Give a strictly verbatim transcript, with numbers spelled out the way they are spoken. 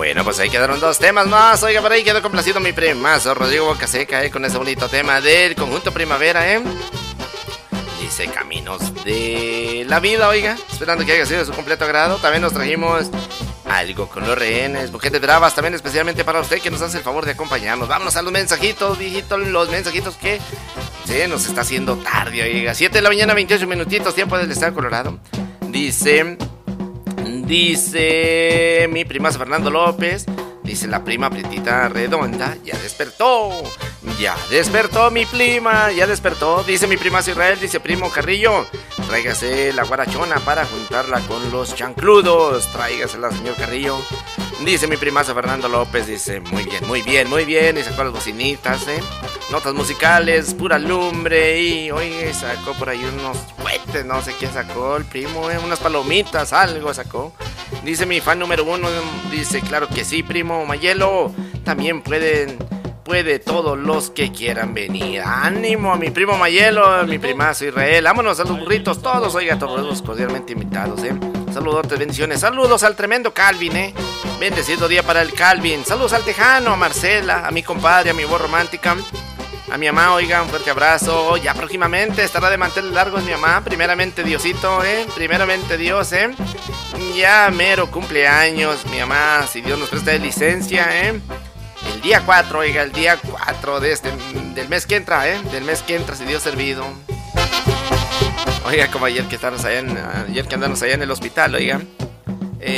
Bueno, pues ahí quedaron dos temas más. Oiga, por ahí quedó complacido mi primazo Rodrigo Bocaseca, eh, con ese bonito tema del conjunto Primavera, eh. Dice Caminos de la Vida, oiga, esperando que haya sido de su completo agrado. También nos trajimos Algo con los Rehenes, Boquete Bravas, también especialmente para usted que nos hace el favor de acompañarnos. Vámonos a los mensajitos, viejitos, los mensajitos que se nos está haciendo tarde, oiga. siete de la mañana, veintiocho minutitos, tiempo del estado Colorado. Dice, dice mi primazo Fernando López, dice la prima Prietita Redonda, ya despertó. Ya despertó mi prima, ya despertó. Dice mi primazo Israel, dice primo Carrillo, tráigase la guarachona para juntarla con los chancludos. Tráigasela, señor Carrillo. Dice mi primazo Fernando López, dice muy bien, muy bien, muy bien. Y sacó las bocinitas, eh. Notas musicales, pura lumbre. Y oye, sacó por ahí unos cohetes, no sé qué sacó el primo, eh. Unas palomitas, algo sacó. Dice mi fan número uno, dice claro que sí, primo Mayelo. También pueden... Puede todos los que quieran venir. Ánimo a mi primo Mayelo, a mi primazo Israel. Vámonos a los burritos todos. Oiga, todos cordialmente invitados, eh. Saludos, bendiciones. Saludos al tremendo Calvin, eh. Bendecido día para el Calvin. Saludos al Tejano, a Marcela, a mi compadre, a mi voz romántica, a mi mamá, oiga, un fuerte abrazo. Ya próximamente estará de manteles largos mi mamá. Primeramente Diosito, eh. Primeramente Dios, eh. Ya mero cumpleaños, mi mamá, si Dios nos presta de licencia, eh. El día cuatro, oiga, el día cuatro de este, del mes que entra, ¿eh? Del mes que entra, si Dios servido. Oiga, como ayer que estamos allá en, ayer que andamos allá en el hospital, oiga.